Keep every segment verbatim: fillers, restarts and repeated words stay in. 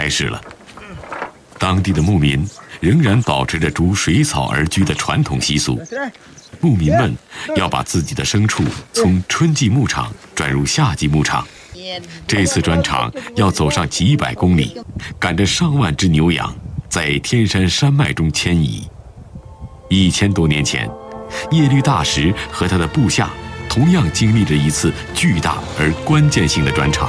开始了。当地的牧民仍然保持着逐水草而居的传统习俗，牧民们要把自己的牲畜从春季牧场转入夏季牧场。这次转场要走上几百公里，赶着上万只牛羊在天山山脉中迁移。一千多年前，耶律大石和他的部下同样经历着一次巨大而关键性的转场。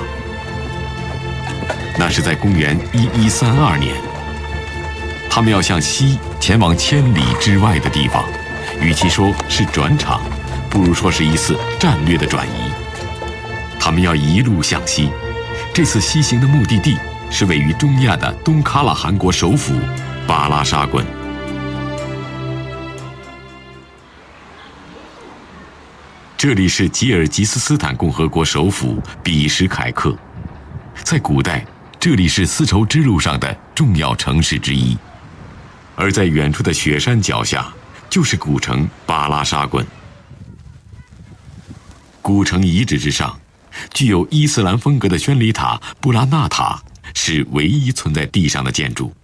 那是在公元一一三二年，他们要向西前往千里之外的地方，与其说是转场，不如说是一次战略的转移。他们要一路向西，这次西行的目的地是位于中亚的东喀拉汗国首府巴拉沙滚。这里是吉尔吉斯斯坦共和国首府比什凯克，在古代，这里是丝绸之路上的重要城市之一，而在远处的雪山脚下，就是古城巴拉沙滚。古城遗址之上，具有伊斯兰风格的宣礼塔布拉纳塔是唯一存在地上的建筑。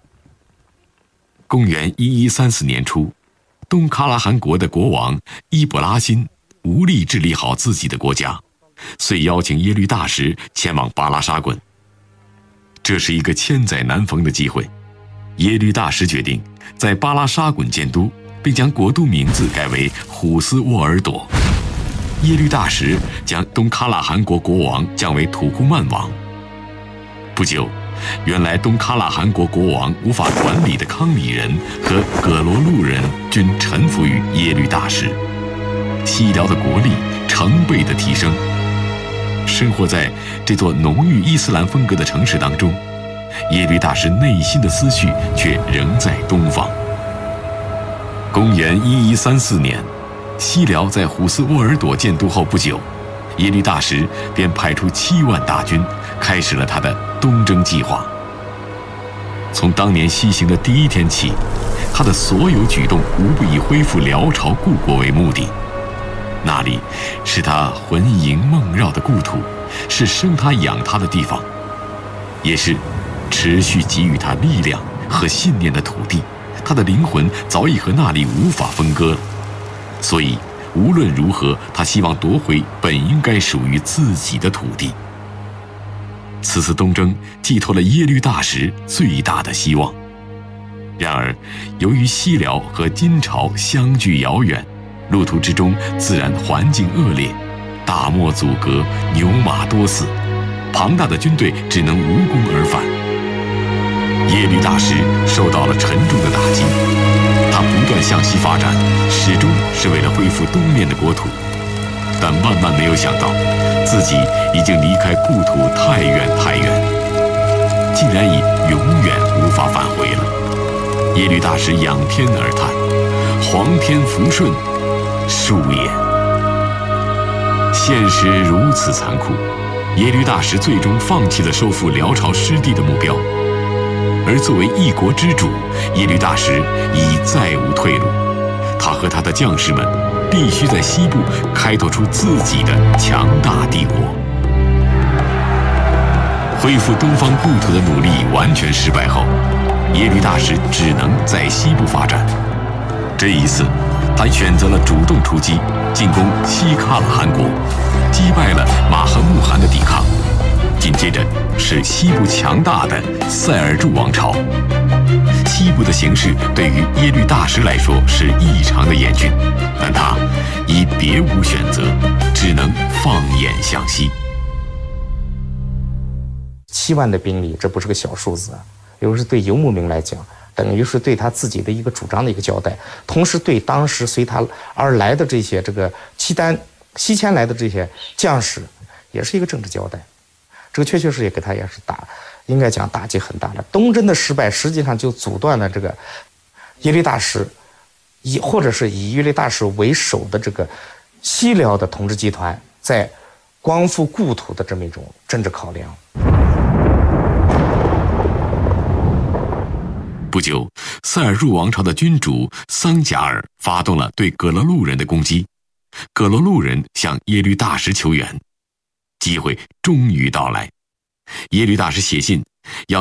公元一一三四年初，东喀拉汗国的国王伊卜拉欣无力治理好自己的国家，遂邀请耶律大石前往巴拉沙滚。这是一个千载难逢的机会，耶律大石决定在巴拉沙滚建都，并将国都名字改为虎斯沃尔朵。耶律大石将东喀拉汗国国王降为土库曼王。不久，原来东喀拉汗国国王无法管理的康里人和葛罗路人均臣服于耶律大石，西辽的国力成倍的提升。生活在这座浓郁伊斯兰风格的城市当中，耶律大石内心的思绪却仍在东方。公元一一三四年，西辽在虎斯沃尔朵建都后不久，耶律大石便派出七万大军，开始了他的东征计划。从当年西行的第一天起，他的所有举动无不以恢复辽朝故国为目的。那里是他魂萦梦绕的故土，是生他养他的地方，也是持续给予他力量和信念的土地。他的灵魂早已和那里无法分割了，所以无论如何，他希望夺回本应该属于自己的土地。此次东征寄托了耶律大石最大的希望。然而，由于西辽和金朝相距遥远，路途之中自然环境恶劣，大漠阻隔，牛马多死，庞大的军队只能无功而返。耶律大石受到了沉重的打击，他不断向西发展，始终是为了恢复东面的国土，但万万没有想到，自己已经离开故土太远太远，竟然已永远无法返回了。耶律大石仰天而叹：“皇天福顺，恕也。”现实如此残酷，耶律大石最终放弃了收复辽朝失地的目标。而作为一国之主，耶律大石已再无退路，他和他的将士们必须在西部开拓出自己的强大帝国。恢复东方故土的努力完全失败后，耶律大石只能在西部发展。这一次，他选择了主动出击，进攻西喀拉汗国，击败了马赫穆汗的抵抗。紧接着是西部强大的塞尔柱王朝。西部的形势对于耶律大石来说是异常的严峻，但他已别无选择，只能放眼向西。 七万的兵力，这不是个小数字啊！尤其是对游牧民来讲，等于是对他自己的一个主张的一个交代，同时对当时随他而来的这些这个契丹西迁来的这些将士，也是一个政治交代。这个确确实实也给他也是打，应该讲打击很大的。东征的失败实际上就阻断了这个耶律大石以或者是以耶律大石为首的这个西辽的统治集团在光复故土的这么一种政治考量。 不久，塞尔柱王朝的君主桑贾尔发动了对葛勒路人的攻击，葛勒路人向耶律大石求援。机会终于到来，耶律大石写信要